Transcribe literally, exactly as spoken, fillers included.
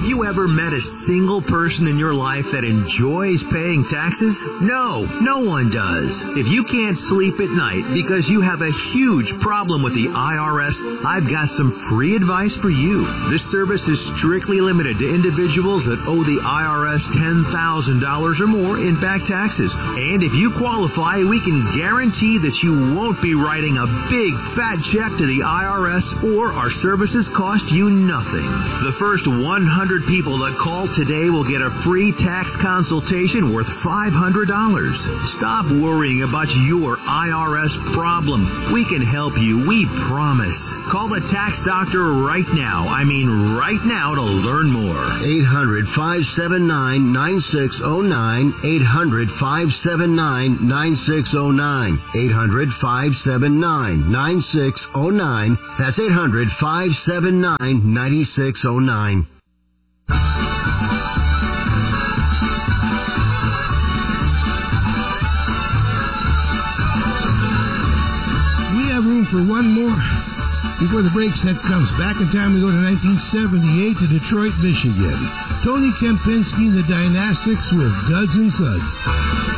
you ever met a single person in your life that enjoys paying taxes? No, no one does. If you can't sleep at night because you have a huge problem with the I R S, I've got some free advice for you. This service is strictly limited to individuals that owe the I R S ten thousand dollars or more in back taxes. And if you qualify, we can guarantee that you won't be writing a big fat check to the I R S, or our services cost you nothing. The first one hundred people that call today will get a free tax consultation worth five hundred dollars. Stop worrying about your I R S problem. We can help you, we promise. Call the tax doctor right now. I mean right now to learn more. eight hundred, five seven nine, nine six zero nine. eight hundred, five seven nine, nine six zero nine. eight hundred, five seven nine, nine six zero nine. That's eight hundred, five seven nine, nine six zero nine. We have room for one more before the break set comes. Back in time, we go to nineteen seventy-eight to Detroit, Michigan. Tony Kempinski and the Dynastics with Duds and Suds.